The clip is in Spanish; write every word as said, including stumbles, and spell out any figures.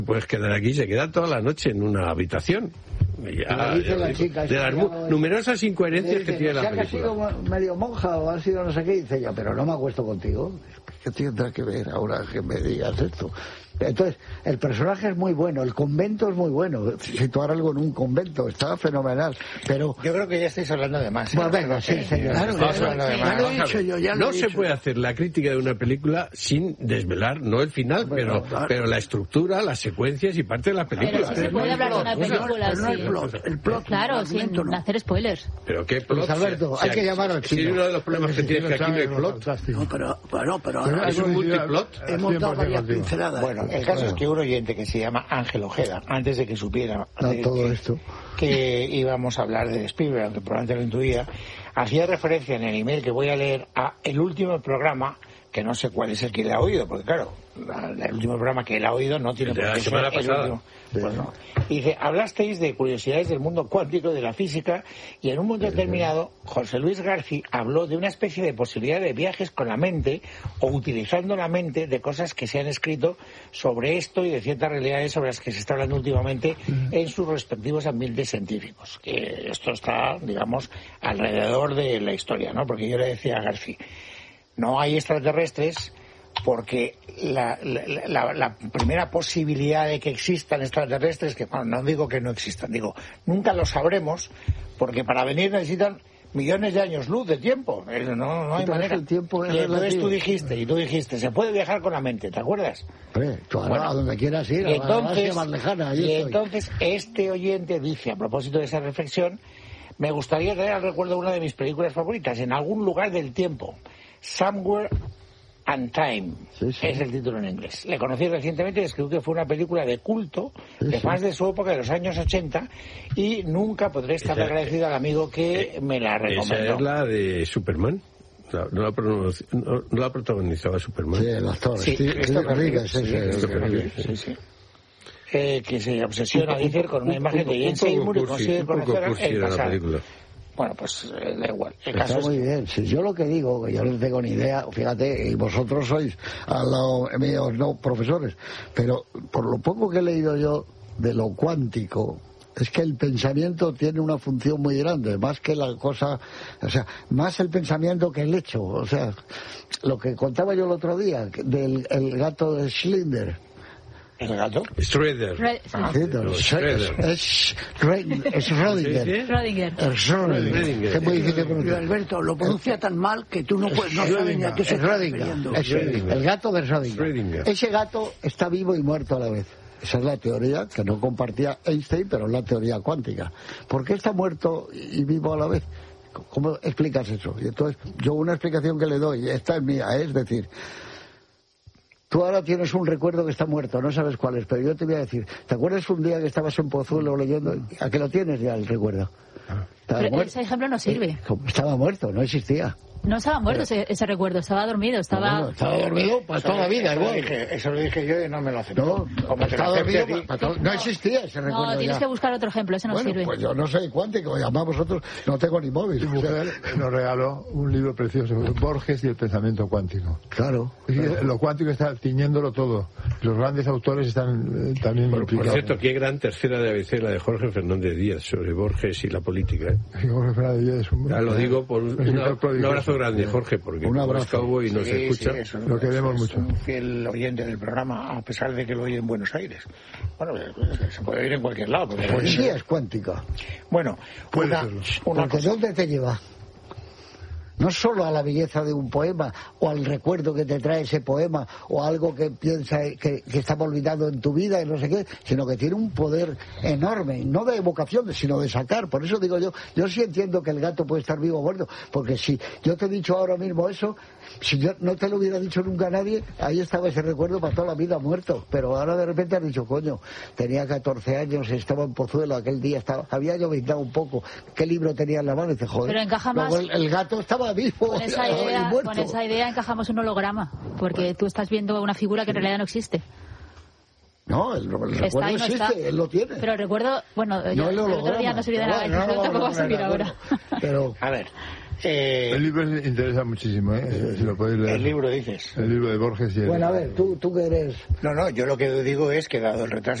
puedes quedar aquí, se queda toda la noche en una habitación. Ya, dice la digo, chica, de las mu- numerosas incoherencias dice, que tiene la ¿sea película. que has sido medio monja o has sido no sé qué? Dice ella, pero no me acuesto contigo. ¿Qué tendrá que ver ahora que me digas esto? Entonces, el personaje es muy bueno, el convento es muy bueno. Situar algo en un convento está fenomenal, pero... Yo creo que ya estáis hablando de más. ¿eh? Bueno, venga, sí, señor. Claro, Vamos ya, hablando de ya más. lo he dicho yo, ya lo No he se dicho. puede hacer la crítica de una película sin desvelar, no el final, Bueno, pero, claro. pero la estructura, las secuencias y parte de la película. Pero sí se puede hablar de una película, Pero no el sí. plot, el plot, Claro, el sin argumento no. hacer spoilers. Pero qué Luis plot. Alberto, hay que llamar al Si chino. uno de los problemas que tienes que aquí no hay plot. No, pero, bueno, pero Pero es un multiplot. hemos dado varias pinceladas. Bueno, el caso es que un oyente que se llama Ángel Ojeda, antes de que supiera No, de- todo que, esto. que íbamos a hablar de Spielberg, aunque probablemente lo intuía, hacía referencia en el email que voy a leer a el último programa, que no sé cuál es el que le ha oído, porque claro, la- el último programa que él ha oído no tiene El de por la qué semana ser el pasada. último. Pues no. Y dice, hablasteis de curiosidades del mundo cuántico, de la física, y en un momento determinado, José Luis García habló de una especie de posibilidad de viajes con la mente, o utilizando la mente, de cosas que se han escrito sobre esto y de ciertas realidades sobre las que se está hablando últimamente en sus respectivos ambientes científicos. Que esto está, digamos, alrededor de la historia, ¿no? Porque yo le decía a García, no hay extraterrestres, porque la, la, la, la primera posibilidad de que existan extraterrestres, que bueno, no digo que no existan, digo, nunca lo sabremos, porque para venir necesitan millones de años luz de tiempo, Eh, no, no hay Entonces, manera. el tiempo es y entonces relativo. tú dijiste, y tú dijiste, se puede viajar con la mente, ¿te acuerdas? Hombre, tú ahora, Bueno, a donde quieras ir, y a la galaxia entonces, más lejana, ahí y estoy. entonces este oyente dice, a propósito de esa reflexión, me gustaría traer al recuerdo una de mis películas favoritas, En algún lugar del tiempo, Somewhere and Time, Sí, sí. es el título en inglés. Le conocí recientemente y escribió que fue una película de culto, Sí, de sí. fans de su época, de los años ochenta, y nunca podré estar Esa- agradecido al amigo que me la Esa recomendó. es la de Superman. No, no, la, pronunci- no, no la protagonizaba Superman. Sí, el actor, Sí, Steve- Christopher Steve Reeves, Reeves, sí, ese, Christopher ese, Reeves, ese. sí, sí. Eh, que se obsesiona, dice, con una Un- imagen de un- Jane un poco Seymour y cursi, consigue un poco conocer cursi el era la pasado. película. Bueno, pues eh, da igual. El Está caso es muy que- bien. Si yo lo que digo, que yo no tengo ni idea, fíjate, y vosotros sois al lado míos, no profesores, pero por lo poco que he leído yo de lo cuántico, es que el pensamiento tiene una función muy grande, más que la cosa, o sea, más el pensamiento que el hecho. O sea, lo que contaba yo el otro día del el gato de Schlinder. ¿El gato? Schroeder. Re- sí. Ah, Sí, no, es, Schroeder. es, es Schrödinger. ¿Sí, sí? Schrödinger. Es Schrödinger. Schrödinger. Qué muy difícil de Pero pronunciar. Alberto, lo pronuncia tan mal que tú no, puedes, no sabes ni a qué se está refiriendo. Es Schrödinger. El gato de Schrödinger. Schrödinger. Ese gato está vivo y muerto a la vez. Esa es la teoría que no compartía Einstein, pero es la teoría cuántica. ¿Por qué está muerto y vivo a la vez? ¿Cómo explicas eso? Y entonces, yo una explicación que le doy, esta es mía, es decir, tú ahora tienes un recuerdo que está muerto, no sabes cuál es, pero yo te voy a decir, ¿te acuerdas un día que estabas en Pozuelo leyendo? ¿A qué lo tienes ya el recuerdo? Estaba Pero muerto. ese ejemplo no sirve. Estaba muerto, no existía. No estaba muerto ese, ese recuerdo, estaba dormido, estaba... Bueno, estaba dormido para toda la vida, eso Lo igual. dije, eso lo dije yo y no me lo aceptó. No, Como te lo estaba acepté dormido a ti. para todo- no existía ese recuerdo. No, tienes ya. que buscar otro ejemplo, ese no Bueno, sirve. pues yo no soy cuántico, y además vosotros no tengo ni móvil. Mi o sea, mujer nos regaló un libro precioso, Borges y el pensamiento cuántico. claro. Es decir, lo cuántico está tiñéndolo todo. Los grandes autores están eh, también Por, por implicados. cierto, qué gran tercera de A B C la de Jorge Fernández Díaz sobre Borges y la política. ¿eh? Y Jorge Fernández Díaz es un- Ya lo digo por un, es un una- un prodigioso. abrazo grande, Jorge, porque Un como abrazo. es cowboy y nos Sí, escucha. sí, eso, Lo queremos es mucho. un fiel oyente del programa, a pesar de que lo oye en Buenos Aires. Bueno, pues, se puede oír en cualquier lado. porque- Poesía es cuántica. Bueno, Puede una, serlo. una Porque cosa. ¿dónde te lleva? No solo a la belleza de un poema, o al recuerdo que te trae ese poema, o algo que piensa que, que estaba olvidado en tu vida y no sé qué, sino que tiene un poder enorme, no de evocación, sino de sacar. Por eso digo yo, yo sí entiendo que el gato puede estar vivo o muerto, porque si yo te he dicho ahora mismo eso, si yo no te lo hubiera dicho nunca a nadie, ahí estaba ese recuerdo para toda la vida muerto. Pero ahora de repente has dicho, coño, tenía catorce años, estaba en Pozuelo, aquel día estaba, había lloviznado un poco, ¿qué libro tenía en la mano? Y dice, joder, Pero encaja luego más- el, el gato estaba vivo Con esa, y idea, muerto. con esa idea encajamos un holograma, porque tú estás viendo una figura que en realidad no existe. No, el, el Está recuerdo y no existe, está. él lo tiene. Pero recuerdo, bueno, yo- no el el otro día holograma. no sirvió de Pero nada, bueno, entonces no tampoco va a vamos servir poner de ahora. acuerdo. Pero A ver, Eh, el libro interesa muchísimo, ¿eh? Si lo podéis leer. El libro, dices. El libro de Borges y el... Bueno, a ver, tú, tú que eres... No, no, yo lo que digo es que dado el retraso